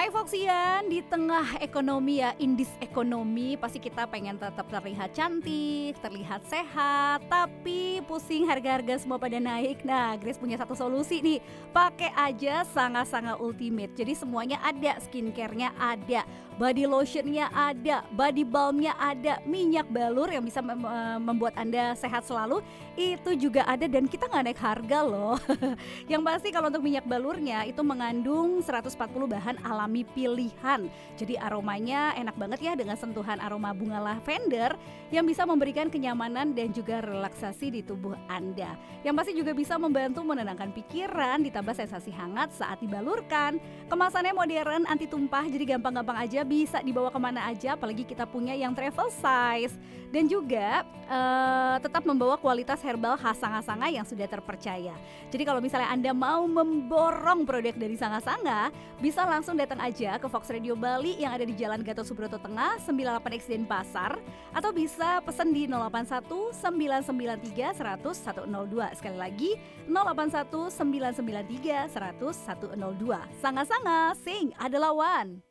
Hai Foxian, di tengah ekonomi ya, indis ekonomi, pasti kita pengen tetap terlihat cantik, terlihat sehat, tapi pusing harga-harga semua pada naik. Nah, Grace punya satu solusi nih, pakai aja Sanga-Sanga Ultimate. Jadi semuanya ada, skincare-nya ada, body lotion-nya ada, body balm-nya ada, minyak balur yang bisa membuat Anda sehat selalu, itu juga ada dan kita nggak naik harga loh. Yang pasti kalau untuk minyak balurnya itu mengandung 140 bahan alami pilihan. Jadi aromanya enak banget ya dengan sentuhan aroma bunga lavender yang bisa memberikan kenyamanan dan juga relaksasi di tubuh Anda. Yang pasti juga bisa membantu menenangkan pikiran ditambah sensasi hangat saat dibalurkan. Kemasannya modern, anti tumpah, jadi gampang-gampang aja bisa dibawa kemana aja, apalagi kita punya yang travel size. Dan juga tetap membawa kualitas herbal khas Sanga-Sanga yang sudah terpercaya. Jadi kalau misalnya Anda mau memborong produk dari Sanga-Sanga, bisa langsung datang aja ke Fox Radio Bali yang ada di Jalan Gatot Subroto Tengah 98X Denpasar, atau bisa pesan di 081 993 100 102. Sekali lagi 081 993 100 102. Sanga-Sanga, sing ada lawan.